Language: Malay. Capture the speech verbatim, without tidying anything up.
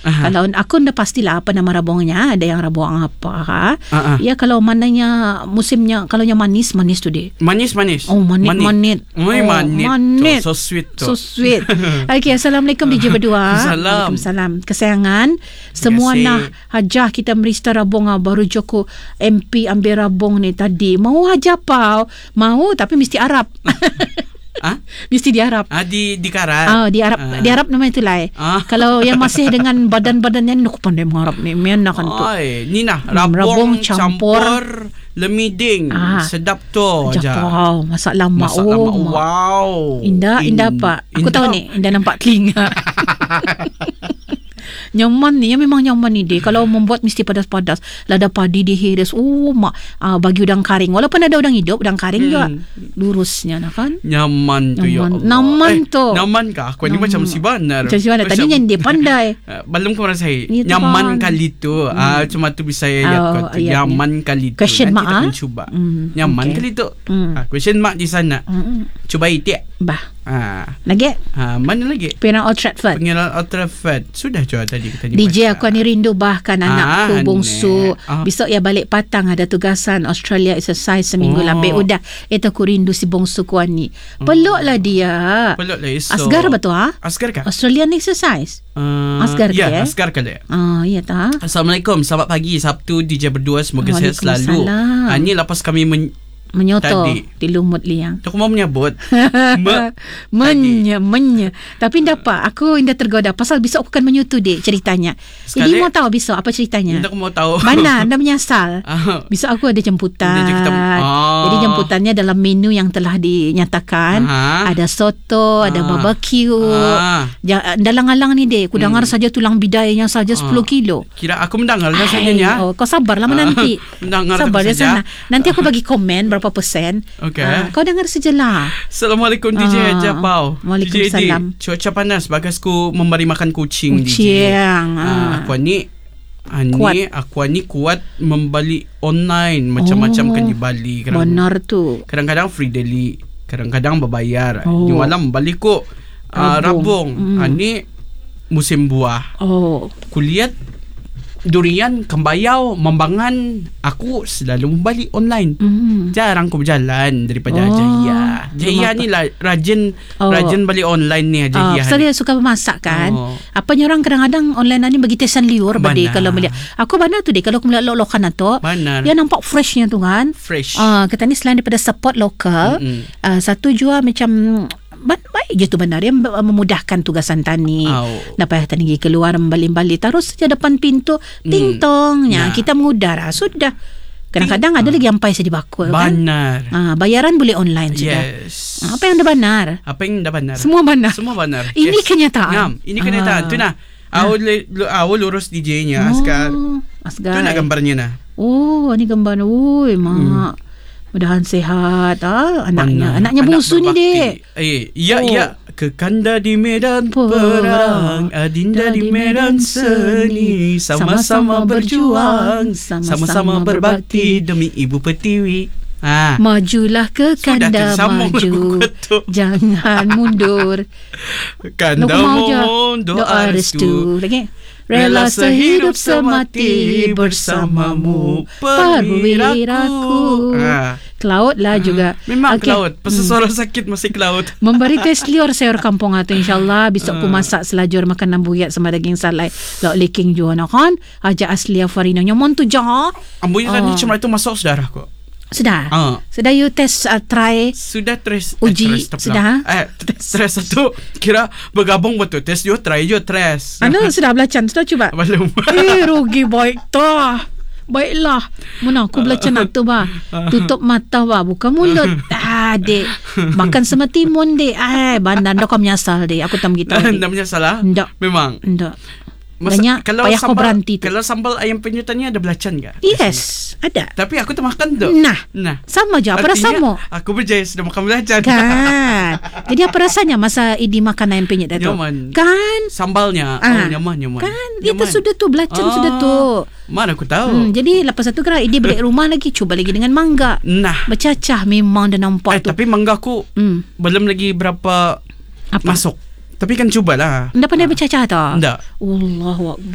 Aha. Kalau aku dah pastilah apa nama rabungnya. Ada yang rabung apa. Ha? Ya kalau mananya musimnya, kalau yang manis, manis tu dia. Manis, manis. Oh, manit, manit. Oh, manit. manit. So, so sweet tu. So sweet. Okey, Assalamualaikum D J berdua. Salam. Waalaikumsalam. Kesayangan. Semua nah hajah kita merista rabung baru Joko M P ambil rabung ni tadi. Mau hajah pau? Mau tapi mesti Arab. Ah? Mesti di Arab. Ah, di di Karat. Ah, di Arab. Ah. Di Arab nama itu lah. Ah. Kalau yang masih dengan badan-badannya nak pandai mengarab ni. Mian nak kan tu. Ay, ni nah Hmm, rabung, rabung campur, campur lemiding. Ah. Sedap tu aja. Wow, masak lama. Masak oh, lama. ma- Wow. Indah, In- indah pak. Aku indah. tahu ni, indah nampak telinga. Nyaman ni, ya memang nyaman ni dia. Kalau membuat mesti padas-padas. Lada padi dihiris. Oh, mak. Ah, bagi udang karing. Walaupun ada udang hidup, udang karing Hmm. juga. Lurusnya nak kan. Nyaman tu ya Nyaman. Allah. Naman eh, tu. Naman kah? Aku ni Naman. macam si Banar. Macam si mana? Tadi Macam- yang dia pandai. Uh, Belum kau merasa Itu nyaman kan. kali tu. Ah, cuma tu bisa ya Oh, kau tu. ayat ni. Nyaman kali tu. Question Nanti mark, kita ah? mencuba. Hmm, Nyaman okay. kali tu. Hmm. Ah, question mark di sana. Mm-mm. Cuba itik. Bah. Ah, Lagi? ah, mana lagi? Penang Old Trafford. Pengirahan Ultrafed. Sudah jual tadi kita D J aku ni rindu bahkan anakku Ah, bongsu. ah. Besok ya balik Patang ada tugasan Australia exercise seminggu Oh. lebih. Udah, itu aku rindu si bongsu ku ni. Peluklah dia. Peluk lah esok. Asgar betul ha? Asgar kah? Australian exercise. Uh, Asgar ke, ya, eh? Asgar kali. Ah, iya tak? Assalamualaikum, selamat pagi. Sabtu D J berdua, semoga sehat selalu. Waalaikumsalam. Ah, ni lepas kami men- Menyoto Tadi. di lumut liang. aku mau menyebut. Me- Menya, menya. Tapi dapat aku indah tergoda pasal besok aku akan menyutu dek ceritanya. Sekali- Jadi mau tahu besok apa ceritanya? Aku mau tahu. Mana anda menyasal? Ah. Besok aku ada jemputan. Dia kita- oh. Jadi jemputannya dalam menu yang telah dinyatakan. Aha. Ada soto, ada Ah. barbecue. Ah. Ja, dalang-alang ni dek, ku dengar Hmm. saja tulang bidainya saja sepuluh kilo. Kira aku mendengar lah saja Ai, ni. oh, kau sabarlah menanti. Ah, mendengar Sabar aku dia saja. sana. Nanti aku bagi komen berapa persen. Okey. Ah, kau dengar sajalah. Assalamualaikum D J Ah. Aja Pau. Waalaikumsalam. D J, cuaca panas, bagasku memberi makan kucing, D J. Kucing, Ah, ah. aku ni Ani, Kuat. aku ni kuat membeli online macam-macam Oh, kan di Bali. Kadang- Benar tu. Kadang-kadang free deli, kadang-kadang berbayar. Oh. Di malam balik ko uh, Rabung. rabung. Mm. Ani musim buah. Oh. Kulihat durian, kembayau, membangan. Aku selalu membeli online. Mm. Jarang aku berjalan daripada Oh, Jahia. Jahia belum ni lah rajin Oh. rajin beli online ni Ah, Jahia. pasal dia suka memasak kan. Oh. Apa ni orang kadang-kadang online ni bagi tesan liur bade Benar. kalau melihat. Aku benar tu deh kalau aku melihat lokan tu. Benar. Dia nampak freshnya tu kan. Fresh. Ah, kata ni selain daripada support lokal, Mm-mm. ah, satu jua macam ban- baik je tu benar dia mem- memudahkan tugasan tani. Oh. Tak payah tani pergi keluar membalik-balik, taruh saja depan pintu ting tongnya. Nah. Kita mengudara sudah. Kadang-kadang ada lagi ampai saya dibakul kan. Benar. Ah, bayaran boleh online sudah. Yes. Ah, apa yang dah benar? Apa yang dah benar? Semua benar. Semua benar. Ini kenyataan. Ngam, ini kenyataan. Ah. Tu nah. Awal lu- awal lurus D J-nya Asgar. Oh, Tu Asgar. nak gambarnya nah. Oh, ni gambar. Oi, mak. Mudahan sehat ah anaknya. Benar. Anaknya Anak bungsu ni, berbakti. Dek. Eh, ya, Oh. ya. Kekanda di medan Perang, perang, adinda di medan seni, sama-sama berjuang, sama-sama berbakti demi Ibu Pertiwi. Ah. Majulah ke Sudah kanda tersambung maju. lagu tu. Jangan mundur. Kanda Lagu mau je. mohon doa restu. Lagi. Rela sehidup semati bersamamu perwiraku. Ah. Ke laut lah juga. Memang Okey. ke laut. Pasal suara sakit masih ke laut. Memberi tes liur sayur kampung atau insyaAllah besok aku Ah. masak selajur makan nambuyat sama daging salai lauk leking juga nak kan aja asli Farina nyaman tu jah. Ambo Ah. ni cuma itu masuk saudara kok. Sudah. Ah. Sudah you test uh, try. Sudah tres Uji, eh, tres tak sudah? pula. Eh tres satu kira bergabung betul. Tes yo try yo tres. Anu sudah belacan sudah cuba. Belum. Eh rugi baik tah. Baiklah. Mana aku belacan nak tu bah. Tutup mata bah, buka mulut. Ah dek. Makan sama timun dek. Eh bandar dah kau menyasal dek. Aku tak begitu. Namanya salah. Ndak. Memang. Ndak. Masa- Banyak payah kau berhenti tu. Kalau sambal ayam penyutannya ada belacan ke? Yes, ada. Tapi aku tak makan tu. Nah, Nah. sama je. Apa Artinya, rasamu? Aku berjaya sudah makan belacan. Kan. Jadi apa rasanya masa Idi makan ayam penyet tu? Nyaman. Kan? Sambalnya. Ah. Oh, nyaman, nyaman. Kan? Itu Nyaman. sudah tu. Belacan Ah. sudah tu. Mana aku tahu. Hmm, jadi lepas satu kira Idi balik rumah lagi. Cuba lagi dengan mangga. Nah. Bercacah memang dah nampak Eh, tu. tapi mangga aku Hmm. belum lagi berapa Apa? masuk. Tapi kan cubalah. Anda pandai bercacah tak? Ndak. Allahu Akbar.